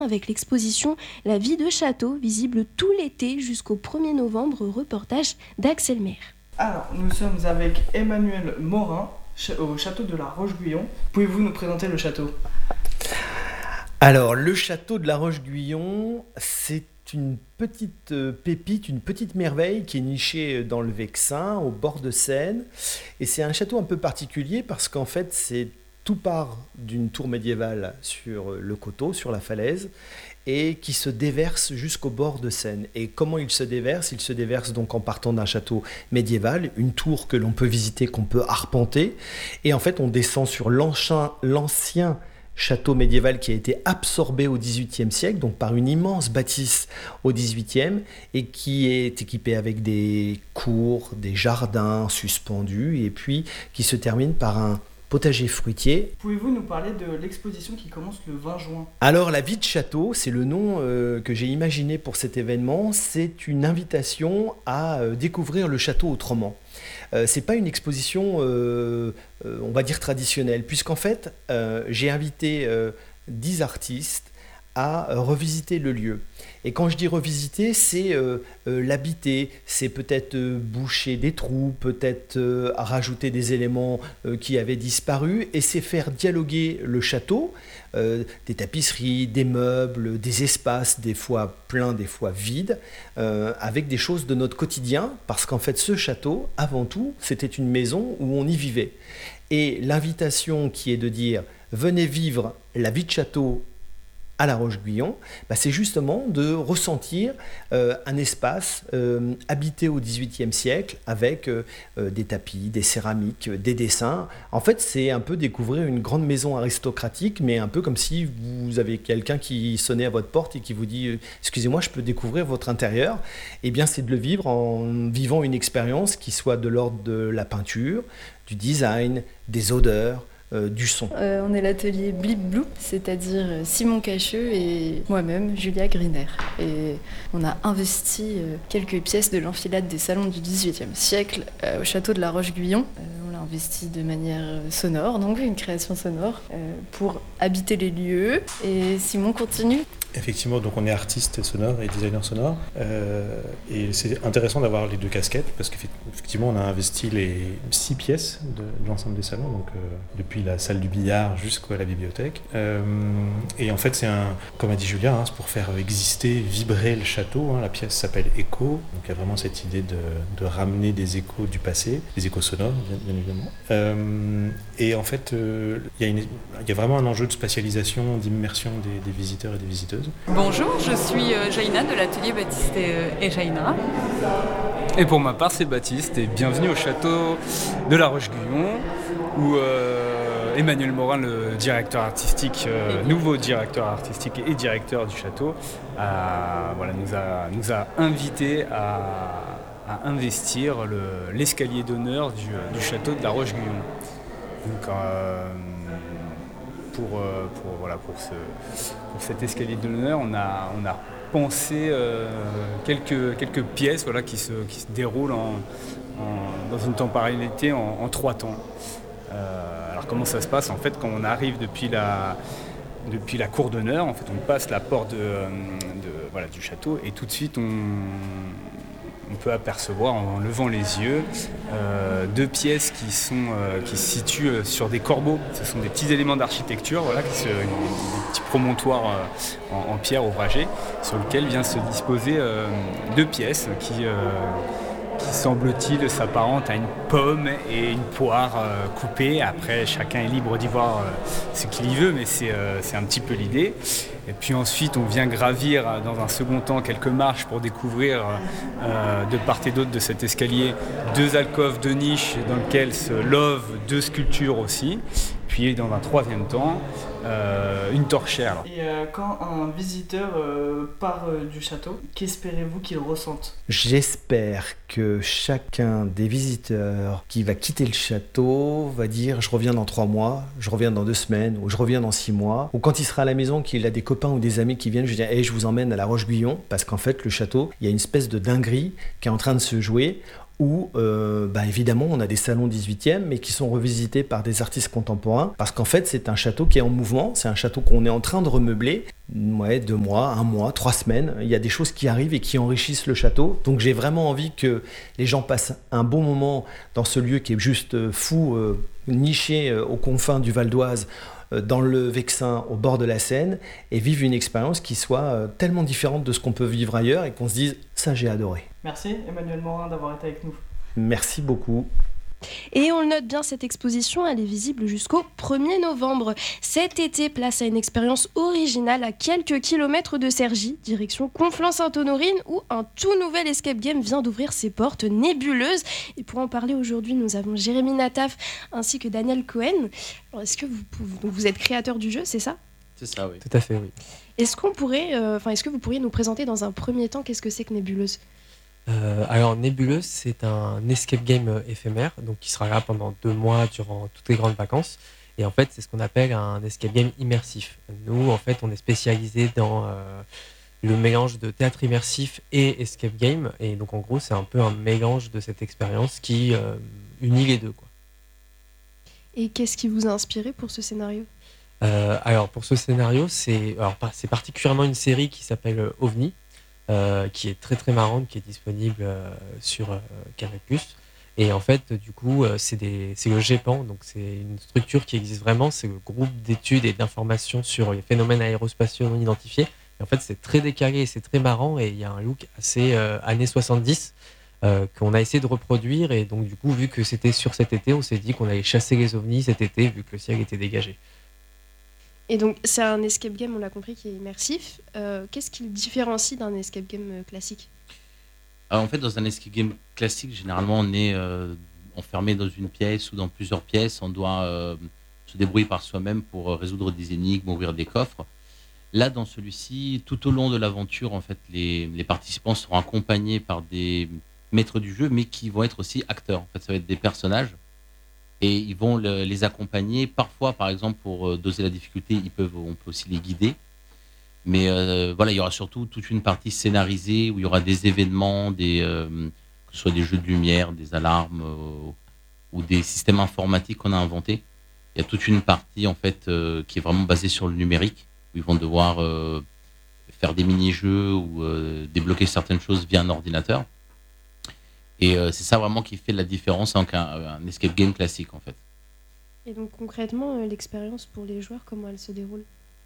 avec l'exposition La vie de château, visible tout l'été jusqu'au 1er novembre, reportage d'Axel Maire. Alors, nous sommes avec Emmanuel Morin au château de la Roche-Guyon. Pouvez-vous nous présenter le château ? Alors, le château de la Roche-Guyon, c'est une petite pépite, une petite merveille qui est nichée dans le Vexin, au bord de Seine. Et c'est un château un peu particulier parce qu'en fait, tout part d'une tour médiévale sur le coteau, sur la falaise, et qui se déverse jusqu'au bord de Seine. Et comment il se déverse ? Il se déverse donc en partant d'un château médiéval, une tour que l'on peut visiter, qu'on peut arpenter. Et en fait, on descend sur l'ancien château médiéval qui a été absorbé au XVIIIe siècle, donc par une immense bâtisse au XVIIIe, et qui est équipé avec des cours, des jardins suspendus, et puis qui se termine par un potager fruitier. Pouvez-vous nous parler de l'exposition qui commence le 20 juin ? Alors, la vie de château, c'est le nom que j'ai imaginé pour cet événement. C'est une invitation à découvrir le château autrement. C'est pas une exposition, on va dire, traditionnelle, puisqu'en fait, j'ai invité 10 artistes à revisiter le lieu. Et quand je dis revisiter, c'est l'habiter, c'est peut-être boucher des trous, peut-être rajouter des éléments qui avaient disparu, et c'est faire dialoguer le château, des tapisseries, des meubles, des espaces, des fois pleins, des fois vides, avec des choses de notre quotidien, parce qu'en fait ce château, avant tout, c'était une maison où on y vivait. Et l'invitation qui est de dire « venez vivre la vie de château » à la Roche-Guyon, c'est justement de ressentir un espace habité au XVIIIe siècle avec des tapis, des céramiques, des dessins. En fait, c'est un peu découvrir une grande maison aristocratique, mais un peu comme si vous avez quelqu'un qui sonnait à votre porte et qui vous dit « Excusez-moi, je peux découvrir votre intérieur ?» Eh bien, c'est de le vivre en vivant une expérience qui soit de l'ordre de la peinture, du design, des odeurs, du son. On est l'atelier Blip Blue, c'est-à-dire Simon Cacheux et moi-même, Julia Griner. Et on a investi quelques pièces de l'enfilade des salons du XVIIIe siècle au château de la Roche-Guyon. On l'a investi de manière sonore, donc une création sonore, pour habiter les lieux. Et Simon continue. Effectivement, donc on est artiste sonore et designer sonore, et c'est intéressant d'avoir les deux casquettes parce qu'effectivement on a investi les 6 pièces de l'ensemble des salons, donc depuis la salle du billard jusqu'à la bibliothèque. Et en fait comme a dit Julia, c'est pour faire exister, vibrer le château. La pièce s'appelle Écho, donc il y a vraiment cette idée de ramener des échos du passé, des échos sonores bien évidemment. Et en fait il y a vraiment un enjeu de spatialisation, d'immersion des visiteurs et des visiteuses. Bonjour, je suis Jaina de l'atelier Baptiste et Jaina. Et pour ma part, c'est Baptiste et bienvenue au château de la Roche-Guyon où Emmanuel Morin, le directeur artistique, nouveau directeur artistique et directeur du château, nous a invités à investir l'escalier d'honneur du château de la Roche-Guyon. Donc, pour cet escalier de l'honneur, on a pensé quelques pièces qui se déroulent dans une temporalité en 3 temps. Alors comment ça se passe ? En fait, quand on arrive depuis la cour d'honneur, en fait, on passe la porte du château et tout de suite on peut apercevoir en levant les yeux 2 pièces qui se situent sur des corbeaux. Ce sont des petits éléments d'architecture, des petits promontoires en pierre ouvragée sur lesquels vient se disposer 2 pièces qui semble-t-il s'apparente à une pomme et une poire coupées. Après, chacun est libre d'y voir ce qu'il y veut, mais c'est un petit peu l'idée. Et puis ensuite, on vient gravir dans un second temps quelques marches pour découvrir de part et d'autre de cet escalier 2 alcôves, 2 niches dans lesquelles se lovent 2 sculptures aussi. Puis dans un 3e temps, une torchère. Et quand un visiteur part du château, qu'espérez-vous qu'il ressente ? J'espère que chacun des visiteurs qui va quitter le château va dire « je reviens dans 3 mois, je reviens dans 2 semaines, ou je reviens dans 6 mois ». Ou quand il sera à la maison, qu'il a des copains ou des amis qui viennent, je dis « je vous emmène à la Roche-Guyon » parce qu'en fait, le château, il y a une espèce de dinguerie qui est en train de se jouer où évidemment on a des salons 18e mais qui sont revisités par des artistes contemporains parce qu'en fait c'est un château qui est en mouvement, c'est un château qu'on est en train de remeubler. 2 mois, 1 mois, 3 semaines, il y a des choses qui arrivent et qui enrichissent le château. Donc j'ai vraiment envie que les gens passent un bon moment dans ce lieu qui est juste fou, niché aux confins du Val d'Oise, dans le Vexin, au bord de la Seine, et vivre une expérience qui soit tellement différente de ce qu'on peut vivre ailleurs et qu'on se dise « ça j'ai adoré ». Merci Emmanuel Morin d'avoir été avec nous. Merci beaucoup. Et on le note bien, cette exposition, elle est visible jusqu'au 1er novembre. Cet été, place à une expérience originale à quelques kilomètres de Cergy, direction Conflans-Sainte-Honorine, où un tout nouvel escape game vient d'ouvrir ses portes nébuleuses. Et pour en parler aujourd'hui, nous avons Jérémy Nataf ainsi que Daniel Cohen. Alors, est-ce que vous êtes créateur du jeu, c'est ça ? C'est ça, oui. Tout à fait, oui. Est-ce que vous pourriez nous présenter dans un premier temps qu'est-ce que c'est que Nébuleuse ? Alors Nébuleuse, c'est un escape game éphémère, donc qui sera là pendant 2 mois durant toutes les grandes vacances. Et en fait, c'est ce qu'on appelle un escape game immersif. Nous, en fait, on est spécialisé dans le mélange de théâtre immersif et escape game. Et donc, en gros, c'est un peu un mélange de cette expérience qui unit les deux, quoi. Et qu'est-ce qui vous a inspiré pour ce scénario ? Alors, pour ce scénario, c'est particulièrement une série qui s'appelle OVNI, qui est très très marrante, qui est disponible sur Canal+. Et en fait, du coup, c'est le GEPAN, donc c'est une structure qui existe vraiment, c'est le groupe d'études et d'informations sur les phénomènes aérospatiaux non identifiés. Et en fait, c'est très décalé et c'est très marrant, et il y a un look assez années 70 qu'on a essayé de reproduire. Et donc, du coup, vu que c'était sur cet été, on s'est dit qu'on allait chasser les ovnis cet été, vu que le ciel était dégagé. Et donc, c'est un escape game, on l'a compris, qui est immersif. Qu'est-ce qui le différencie d'un escape game classique ? Alors, en fait, dans un escape game classique, généralement, on est enfermé dans une pièce ou dans plusieurs pièces. On doit se débrouiller par soi-même pour résoudre des énigmes, ouvrir des coffres. Là, dans celui-ci, tout au long de l'aventure, en fait, les participants seront accompagnés par des maîtres du jeu, mais qui vont être aussi acteurs. En fait, ça va être des personnages. Et ils vont les accompagner. Parfois, par exemple, pour doser la difficulté, on peut aussi les guider. Mais voilà, il y aura surtout toute une partie scénarisée où il y aura des événements, que ce soit des jeux de lumière, des alarmes ou des systèmes informatiques qu'on a inventés. Il y a toute une partie en fait qui est vraiment basée sur le numérique, où ils vont devoir faire des mini-jeux ou débloquer certaines choses via un ordinateur. Et c'est ça vraiment qui fait la différence avec un escape game classique en fait. Et donc concrètement, l'expérience pour les joueurs, comment elle se déroule ?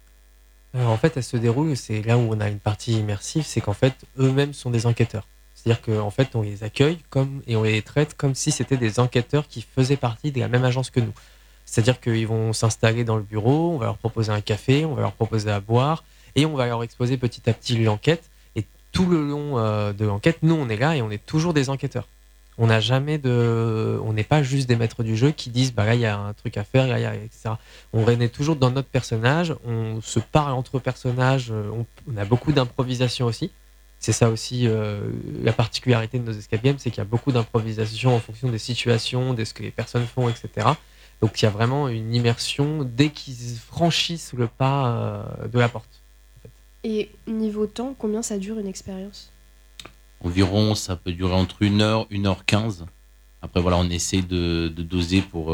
En fait, elle se déroule, c'est là où on a une partie immersive, c'est qu'en fait, eux-mêmes sont des enquêteurs. C'est-à-dire qu'en fait, on les accueille et on les traite comme si c'était des enquêteurs qui faisaient partie de la même agence que nous. C'est-à-dire qu'ils vont s'installer dans le bureau, on va leur proposer un café, on va leur proposer à boire, et on va leur exposer petit à petit l'enquête. Et tout le long de l'enquête, nous, on est là et on est toujours des enquêteurs. On n'est pas juste des maîtres du jeu qui disent bah là il y a un truc à faire, là, etc. On est toujours dans notre personnage, on se parle entre personnages, on a beaucoup d'improvisation aussi. C'est ça aussi la particularité de nos escape games, c'est qu'il y a beaucoup d'improvisation en fonction des situations, de ce que les personnes font, etc. Donc il y a vraiment une immersion dès qu'ils franchissent le pas de la porte. En fait. Et niveau temps, combien ça dure une expérience ? Environ, ça peut durer entre 1h, 1h15. Après, voilà, on essaie de doser pour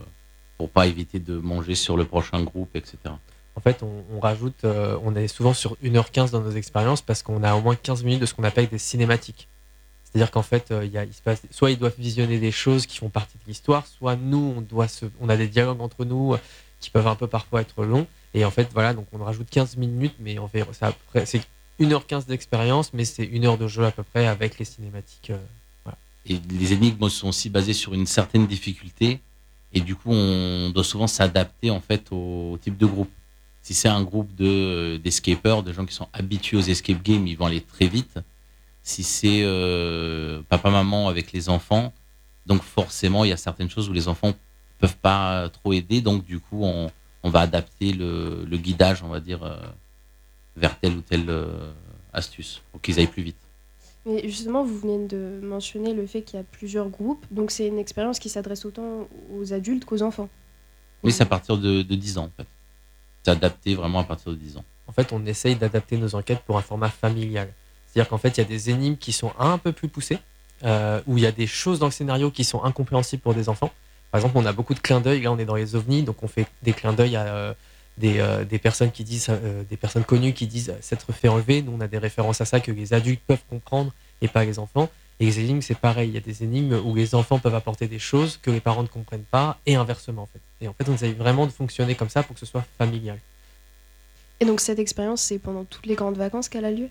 pas éviter de manger sur le prochain groupe, etc. En fait, on rajoute, on est souvent sur 1h15 dans nos expériences parce qu'on a au moins 15 minutes de ce qu'on appelle des cinématiques. C'est-à-dire qu'en fait, soit ils doivent visionner des choses qui font partie de l'histoire, soit nous, on a des dialogues entre nous qui peuvent un peu parfois être longs. Et en fait, voilà, donc on rajoute 15 minutes, mais on fait ça après. C'est 1h15 d'expérience, mais c'est 1 heure de jeu à peu près avec les cinématiques. Voilà. Et les énigmes sont aussi basées sur une certaine difficulté. Et du coup, on doit souvent s'adapter en fait au type de groupe. Si c'est un groupe d'escapers, de gens qui sont habitués aux escape games, ils vont aller très vite. Si c'est papa-maman avec les enfants, donc forcément, il y a certaines choses où les enfants peuvent pas trop aider. Donc du coup, on va adapter le guidage, on va dire, vers telle ou telle astuce pour qu'ils aillent plus vite. Mais justement, vous venez de mentionner le fait qu'il y a plusieurs groupes. Donc c'est une expérience qui s'adresse autant aux adultes qu'aux enfants. Oui, c'est à partir de 10 ans en fait. C'est adapté vraiment à partir de 10 ans. En fait, on essaye d'adapter nos enquêtes pour un format familial. C'est-à-dire qu'en fait, il y a des énigmes qui sont un peu plus poussées où il y a des choses dans le scénario qui sont incompréhensibles pour des enfants. Par exemple, on a beaucoup de clins d'œil. Là, on est dans les ovnis, donc on fait des clins d'œil à des personnes qui disent, des personnes connues qui disent s'être fait enlever. Nous, on a des références à ça que les adultes peuvent comprendre et pas les enfants. Et les énigmes, c'est pareil. Il y a des énigmes où les enfants peuvent apporter des choses que les parents ne comprennent pas, et inversement, en fait. Et en fait, on essaye vraiment de fonctionner comme ça pour que ce soit familial. Et donc cette expérience, c'est pendant toutes les grandes vacances qu'elle a lieu?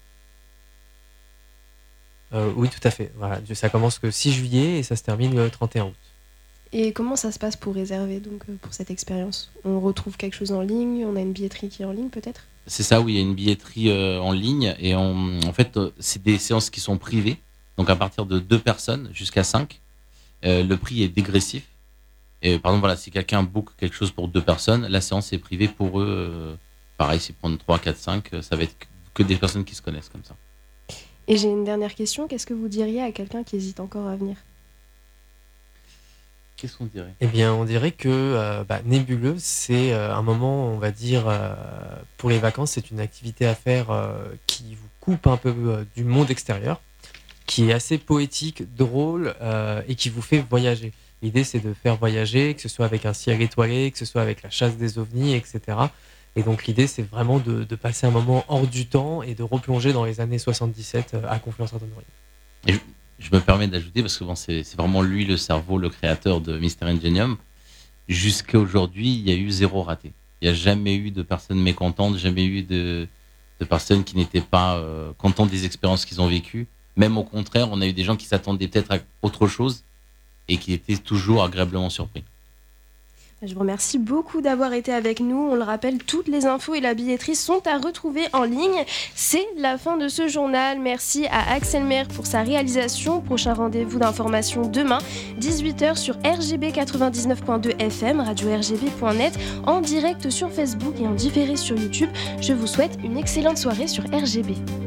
Oui, tout à fait. Voilà. Ça commence le 6 juillet et ça se termine le 31 août. Et comment ça se passe pour réserver donc, pour cette expérience? On retrouve quelque chose en ligne? On a une billetterie qui est en ligne peut-être? C'est ça, oui, il y a une billetterie en ligne et en fait, c'est des séances qui sont privées. Donc à partir de 2 personnes jusqu'à 5, le prix est dégressif. Et par exemple, voilà, si quelqu'un book quelque chose pour 2 personnes, la séance est privée pour eux. Pareil, s'ils prennent 3, 4, 5, ça va être que des personnes qui se connaissent comme ça. Et j'ai une dernière question. Qu'est-ce que vous diriez à quelqu'un qui hésite encore à venir? Qu'est-ce qu'on dirait? Eh bien, on dirait que Nébuleux, c'est un moment, on va dire, pour les vacances, c'est une activité à faire qui vous coupe un peu du monde extérieur, qui est assez poétique, drôle et qui vous fait voyager. L'idée, c'est de faire voyager, que ce soit avec un ciel étoilé, que ce soit avec la chasse des ovnis, etc. Et donc, l'idée, c'est vraiment de passer un moment hors du temps et de replonger dans les années 77 à Conflans-Sainte-Honorine. Je me permets d'ajouter, parce que bon, c'est vraiment lui le cerveau, le créateur de Mister Ingenium. Jusqu'à aujourd'hui, il y a eu 0 raté. Il n'y a jamais eu de personnes mécontentes, jamais eu de personnes qui n'étaient pas contentes des expériences qu'ils ont vécues. Même au contraire, on a eu des gens qui s'attendaient peut-être à autre chose et qui étaient toujours agréablement surpris. Je vous remercie beaucoup d'avoir été avec nous. On le rappelle, toutes les infos et la billetterie sont à retrouver en ligne. C'est la fin de ce journal. Merci à Axel Maire pour sa réalisation. Prochain rendez-vous d'information demain, 18h sur RGB 99.2 FM, radio-rgb.net, en direct sur Facebook et en différé sur YouTube. Je vous souhaite une excellente soirée sur RGB.